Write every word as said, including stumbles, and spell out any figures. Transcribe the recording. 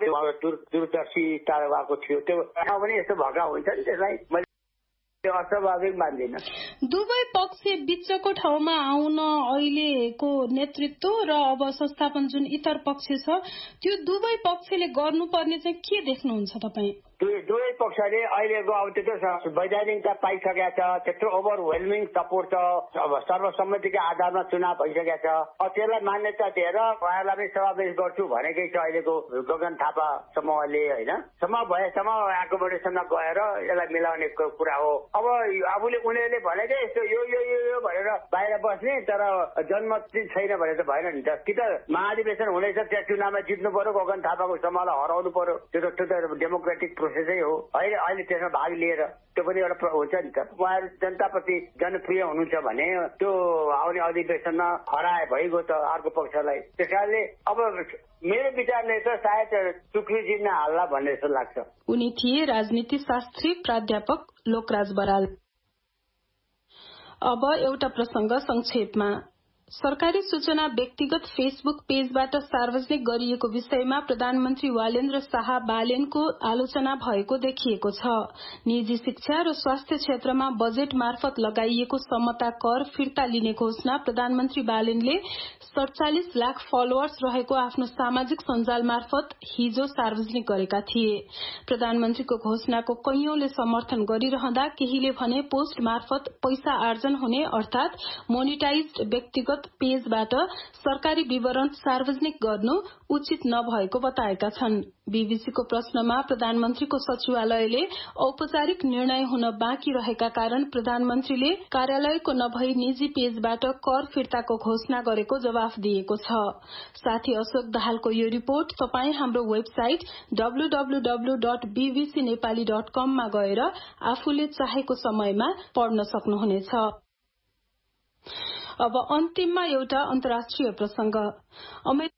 चाहिँ दूरदर्शिता भएको थियो। त्यो पनि यस्तो भएका हुन्छ नि, त्यसलाई मैले अस्वाभाविक मान्दिनँ। दुवै पक्ष बीचको ठाउँमा आउन अहिलेको नेतृत्व र अब संस्थापन जुन इतर पक्ष छ, त्यो दुवै पक्षले गर्नुपर्ने चाहिँ के देख्नुहुन्छ तपाईँ? दुवै पक्षले अहिलेको अब त्यत्रो वैधानिकता पाइसकेका छ, त्यत्रो ओभरवेलमिङ सपोर्ट छ, सर्वसम्मतिका आधारमा चुनाव भइसकेका छ। अब त्यसलाई मान्यता दिएर उहाँलाई पनि समावेश गर्छु भनेकै छ अहिलेको गगन थापा समूहले, होइन? समूह भएसम्म एकोमोडेसनमा गएर यसलाई मिलाउने कुरा हो। अब आफूले उनीहरूले भनेकै यस्तो यो यो यो भनेर बाहिर बस्ने, तर जनमत चाहिँ छैन भने त भएन नि त। कि त महाधिवेशन हुनेछ, त्यहाँ चुनावमा जित्नु पर्यो, गगन थापाको समूहलाई हराउनु पर्यो, त्यो त डेमोक्रेटिक प्रोसेसै हो। अहिले अहिले त्यसमा भाग लिएर त्यो पनि एउटा हुन्छ नि त। उहाँहरू जनताप्रति जनप्रिय हुनुहुन्छ भने त्यो आउने अधिवेशनमा हराए भइगयो त अर्को पक्षलाई। त्यस कारणले अब मेरो विचारले त सायद टुक्री जित्न हाल्ला भन्ने जस्तो लाग्छ। उनी थिए राजनीति शास्त्री प्राध्यापक लोकराज बराल। अब एउटा प्रसंग संक्षेपमा। सरकारी सूचना व्यक्तिगत फेसबुक पेजबाट सार्वजनिक गरिएको विषयमा प्रधानमन्त्री वालेन्द्र शाह बालेनको आलोचना भएको देखिएको छ। निजी शिक्षा र स्वास्थ्य क्षेत्रमा बजेट मार्फत लगाइएको समता कर फिर्ता लिने घोषणा प्रधानमन्त्री बालेनले सड़चालिस लाख फलोअर्स रहेको आफ्नो सामाजिक सञ्जाल मार्फत हिजो सार्वजनिक गरेका थिए। प्रधानमन्त्रीको घोषणाको कैयौंले समर्थन गरिरहँदा केहीले भने पोस्ट मार्फत पैसा आर्जन हुने अर्थात मोनिटाइज्ड व्यक्तिगत पेजबाट सरकारी विवरण सार्वजनिक गर्नु उचित नभएको बताएका छन्। बीबीसीको प्रश्नमा प्रधानमन्त्रीको सचिवालयले औपचारिक निर्णय हुन बाँकी रहेका कारण प्रधानमन्त्रीले कार्यालयको नभई निजी पेजबाट कर फिर्ताको घोषणा गरेको जवाफ दिएको छ। साथी अशोक दाहालको यो रिपोर्ट तपाईँ हाम्रो website W W W dot BBC Nepali dot कम मा गएर आफूले चाहेको समयमा पढ्न सक्नुहुनेछ। अब अन्तिममा एउटा अन्तर्राष्ट्रिय प्रसंग।